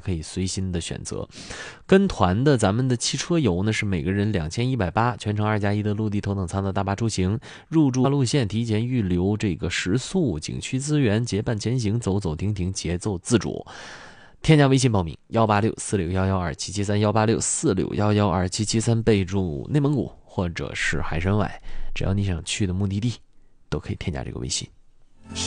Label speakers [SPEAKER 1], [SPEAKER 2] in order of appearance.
[SPEAKER 1] 可以随心的选择。跟团的咱们的汽车游呢是每个人2180，全程2+1的陆地头等舱的大巴出行，入住路线提前预留这个食宿、景区资源，结伴前行，走走停停，节奏自主。添加微信报名18646112773，18646112773，备注内蒙古或者是海参崴，只要你想去的目的地，都可以添加这个微信。